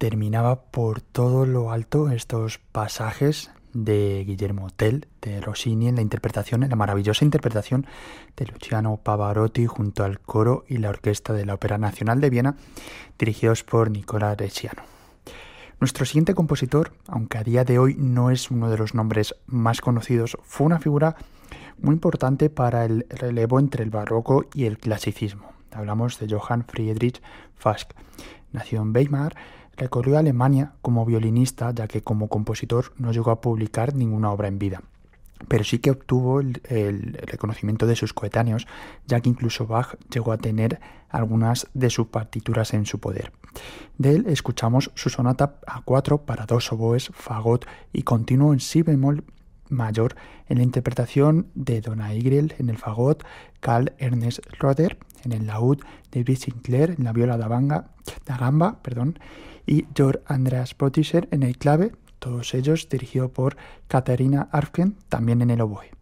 terminaba por todo lo alto estos pasajes de Guillermo Tell, de Rossini, en la maravillosa interpretación de Luciano Pavarotti junto al coro y la orquesta de la Ópera Nacional de Viena, dirigidos por Nicola Bresciano. Nuestro siguiente compositor, aunque a día de hoy no es uno de los nombres más conocidos, fue una figura muy importante para el relevo entre el barroco y el clasicismo. Hablamos de Johann Friedrich Fask. Nació en Weimar, recorrió Alemania como violinista, ya que como compositor no llegó a publicar ninguna obra en vida. Pero sí que obtuvo el reconocimiento de sus coetáneos, ya que incluso Bach llegó a tener algunas de sus partituras en su poder. De él escuchamos su sonata A4 para dos oboes, fagot y continuo en si bemol mayor, en la interpretación de Donna Igrel en el fagot, Carl Ernst Roeder en el laúd, David Sinclair en la viola da gamba, y Georg Andreas Böttcher en el clave, todos ellos dirigidos por Katharina Arfken, también en el oboe.